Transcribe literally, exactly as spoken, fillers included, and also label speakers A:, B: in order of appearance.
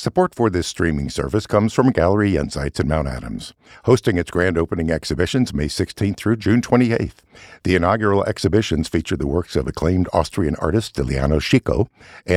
A: Support for this streaming service comes from Gallery Insights in Mount Adams, hosting its grand opening exhibitions May sixteenth through June twenty-eighth. The inaugural exhibitions feature the works of acclaimed Austrian artist Liliano Chico